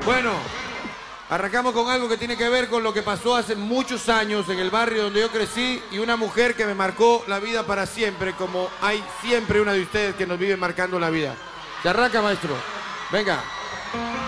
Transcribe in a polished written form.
Bueno, arrancamos con algo que tiene que ver con lo que pasó hace muchos años en el barrio donde yo crecí y una mujer que me marcó la vida para siempre, como hay siempre una de ustedes que nos vive marcando la vida. Se arranca, maestro. Venga.